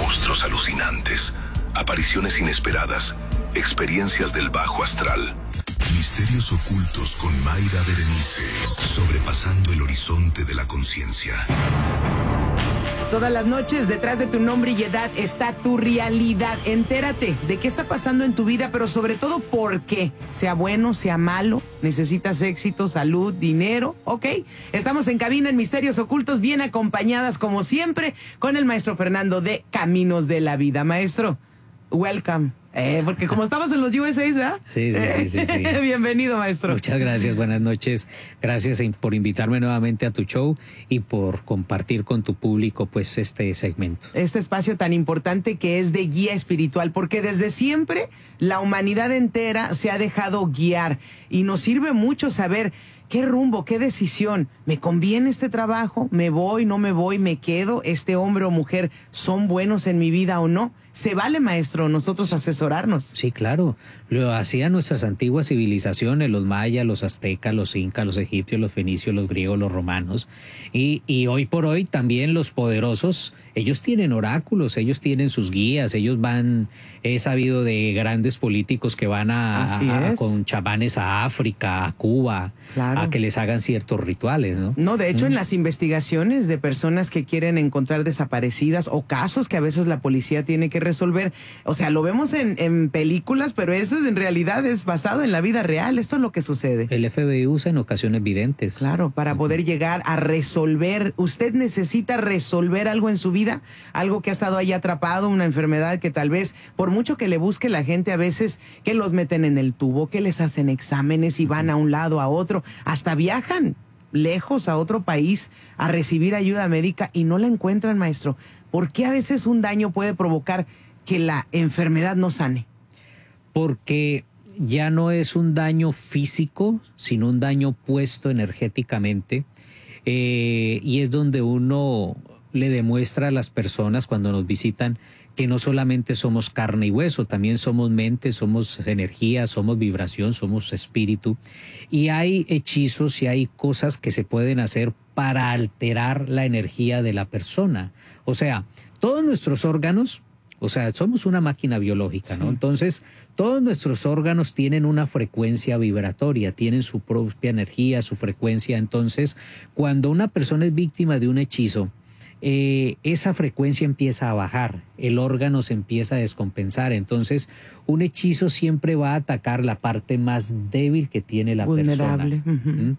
monstruos alucinantes, apariciones inesperadas, experiencias del bajo astral. Misterios ocultos con Mayra Berenice, sobrepasando el horizonte de la conciencia. Todas las noches, detrás de tu nombre y edad está tu realidad. Entérate de qué está pasando en tu vida, pero sobre todo por qué. Sea bueno, sea malo, necesitas éxito, salud, dinero, ¿ok? Estamos en cabina en Misterios Ocultos, bien acompañadas como siempre con el maestro Fernando de Caminos de la Vida. Maestro, welcome. Porque como estamos en los USA, ¿verdad? Sí. Bienvenido, maestro. Muchas gracias, buenas noches. Gracias por invitarme nuevamente a tu show y por compartir con tu público pues este segmento. Este espacio tan importante que es de guía espiritual, porque desde siempre la humanidad entera se ha dejado guiar y nos sirve mucho saber qué rumbo, qué decisión. ¿Me conviene este trabajo? ¿Me voy, no me voy, me quedo? ¿Este hombre o mujer son buenos en mi vida o no? ¿Se vale, maestro, nosotros asesorarnos? Sí, claro. Lo hacían nuestras antiguas civilizaciones, los mayas, los aztecas, los incas, los egipcios, los fenicios, los griegos, los romanos. Y hoy por hoy también los poderosos, ellos tienen oráculos, ellos tienen sus guías, ellos van, he sabido de grandes políticos que van con chamanes a África, a Cuba, claro, a que les hagan ciertos rituales, ¿no? No, de hecho, en las investigaciones de personas que quieren encontrar desaparecidas o casos que a veces la policía tiene que resolver, o sea, lo vemos en películas, pero eso en realidad es basado en la vida real. Esto es lo que sucede. El FBI usa en ocasiones videntes. Claro, para poder llegar a resolver. Usted necesita resolver algo en su vida, algo que ha estado ahí atrapado, una enfermedad que tal vez, por mucho que le busque la gente, a veces que los meten en el tubo, que les hacen exámenes y van a un lado, a otro, hasta viajan lejos a otro país a recibir ayuda médica y no la encuentran, maestro. ¿Por qué a veces un daño puede provocar que la enfermedad no sane? Porque ya no es un daño físico, sino un daño puesto energéticamente, y es donde uno le demuestra a las personas cuando nos visitan que no solamente somos carne y hueso, también somos mente, somos energía, somos vibración, somos espíritu, y hay hechizos y hay cosas que se pueden hacer para alterar la energía de la persona. O sea, todos nuestros órganos, o sea, somos una máquina biológica, ¿no? Sí. Entonces, todos nuestros órganos tienen una frecuencia vibratoria, tienen su propia energía, su frecuencia. Entonces, cuando una persona es víctima de un hechizo, esa frecuencia empieza a bajar, el órgano se empieza a descompensar. Entonces, un hechizo siempre va a atacar la parte más débil que tiene la vulnerable persona.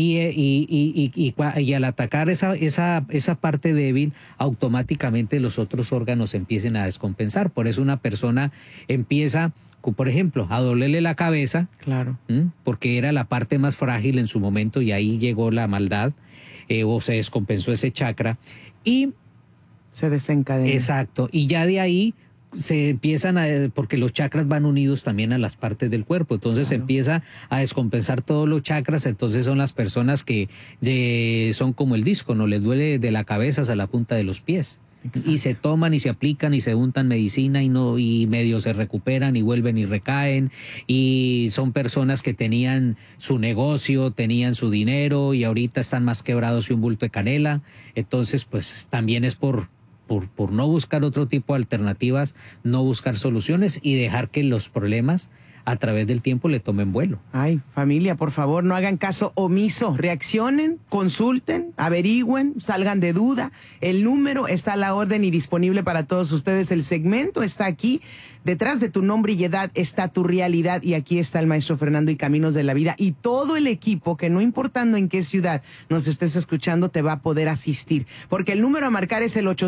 Y al atacar esa parte débil, automáticamente los otros órganos empiezan a descompensar. Por eso una persona empieza, por ejemplo, a dolerle la cabeza, claro, porque era la parte más frágil en su momento y ahí llegó la maldad, o se descompensó ese chakra y se desencadena. Exacto, y ya de ahí se empiezan porque los chakras van unidos también a las partes del cuerpo, entonces claro, se empieza a descompensar todos los chakras. Entonces son las personas que son como el disco, no les duele de la cabeza hasta la punta de los pies. Exacto. Y se toman y se aplican y se untan medicina y medio se recuperan y vuelven y recaen, y son personas que tenían su negocio, tenían su dinero y ahorita están más quebrados que un bulto de canela. Entonces pues también es por no buscar otro tipo de alternativas, no buscar soluciones y dejar que los problemas a través del tiempo le tomen vuelo. Ay, familia, por favor, no hagan caso omiso. Reaccionen, consulten, averigüen, salgan de duda. El número está a la orden y disponible para todos ustedes. El segmento está aquí. Detrás de tu nombre y edad está tu realidad. Y aquí está el maestro Fernando y Caminos de la Vida. Y todo el equipo, que no importando en qué ciudad nos estés escuchando, te va a poder asistir. Porque el número a marcar es el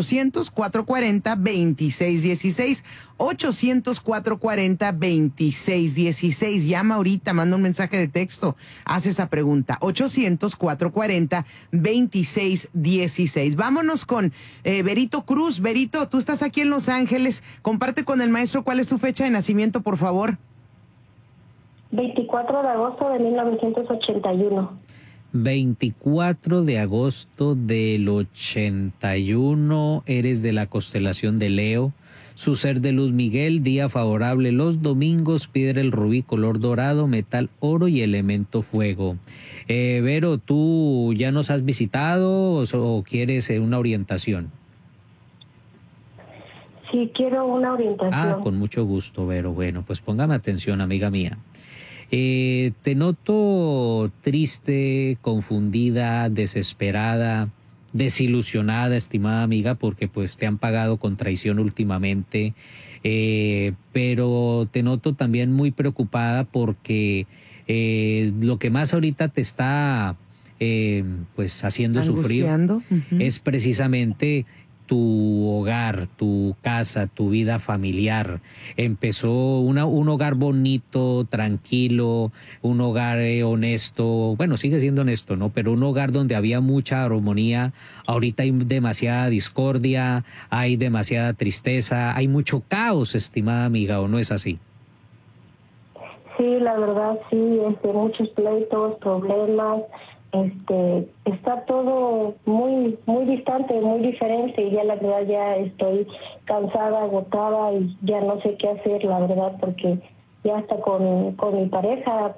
800-440-2616. 800-440-2616. Llama ahorita, manda un mensaje de texto, haz esa pregunta. 800-440-2616. Vámonos con Berito Cruz. Berito, tú estás aquí en Los Ángeles. Comparte con el maestro cuál es tu fecha de nacimiento, por favor. 24 de agosto de 1981. 24 de agosto del 81, eres de la constelación de Leo. Su ser de luz Miguel, día favorable los domingos, piedra el rubí color dorado, metal oro y elemento fuego. Vero, ¿tú ya nos has visitado o quieres una orientación? Sí, quiero una orientación. Con mucho gusto, Vero. Bueno, pues póngame atención, amiga mía. Te noto triste, confundida, desesperada, desilusionada, estimada amiga, porque pues te han pagado con traición últimamente, pero te noto también muy preocupada porque lo que más ahorita te está pues haciendo sufrir es precisamente tu hogar, tu casa, tu vida familiar. Empezó un hogar bonito, tranquilo, un hogar honesto, bueno, sigue siendo honesto, ¿no? Pero un hogar donde había mucha armonía. Ahorita hay demasiada discordia, hay demasiada tristeza, hay mucho caos, estimada amiga, ¿o no es así? Sí, la verdad, sí, muchos pleitos, problemas. Está todo muy distante, muy diferente, y ya la verdad ya estoy cansada, agotada, y ya no sé qué hacer, la verdad, porque ya hasta con mi pareja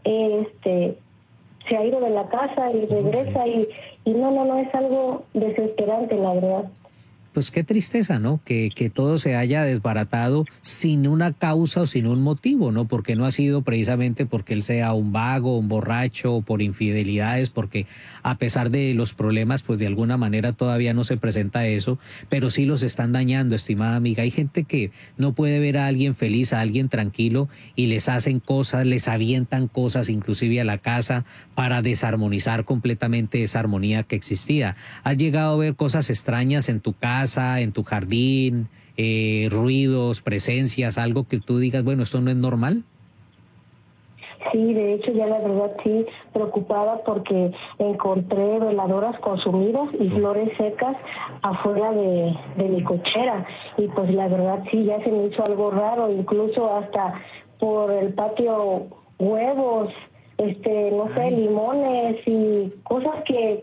se ha ido de la casa y regresa, y no, es algo desesperante, la verdad. Pues qué tristeza, ¿no? Que todo se haya desbaratado sin una causa o sin un motivo, ¿no? Porque no ha sido precisamente porque él sea un vago, un borracho, o por infidelidades, porque a pesar de los problemas, pues de alguna manera todavía no se presenta eso, pero sí los están dañando, estimada amiga. Hay gente que no puede ver a alguien feliz, a alguien tranquilo, y les hacen cosas, les avientan cosas, inclusive a la casa, para desarmonizar completamente esa armonía que existía. ¿Has llegado a ver cosas extrañas en tu casa, en tu jardín, ruidos, presencias, algo que tú digas, bueno, esto no es normal? Sí, de hecho ya la verdad sí, preocupada porque encontré veladoras consumidas y flores secas afuera de mi cochera, y pues la verdad sí, ya se me hizo algo raro, incluso hasta por el patio huevos, no sé, limones y cosas que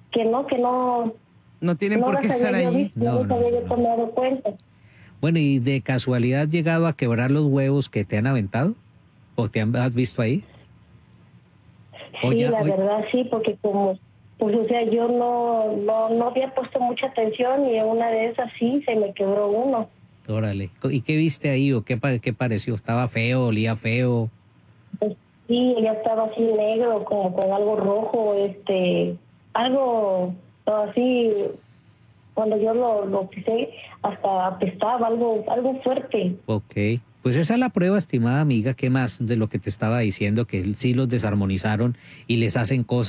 no tienen por qué estar ahí. No había tomado cuenta. Bueno, ¿y de casualidad has llegado a quebrar los huevos que te han aventado? ¿O has visto ahí? Sí, la verdad sí, porque como, pues o sea, yo no había puesto mucha atención, y en una de esas sí se me quebró uno. Órale. ¿Y qué viste ahí o qué pareció? ¿Estaba feo, olía feo? Pues, sí, ya estaba así negro, como con algo rojo, algo así. Cuando yo lo pisé, hasta apestaba, algo fuerte. Ok, pues esa es la prueba, estimada amiga. ¿Qué más de lo que te estaba diciendo? Que sí los desarmonizaron y les hacen cosas